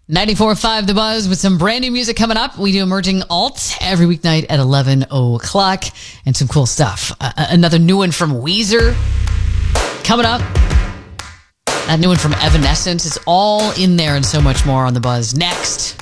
94.5 The Buzz with some brand new music coming up. We do Emerging Alt every weeknight at 11 o'clock and some cool stuff. Another new one from Weezer coming up. That new one from Evanescence. It's all in there and so much more on The Buzz next.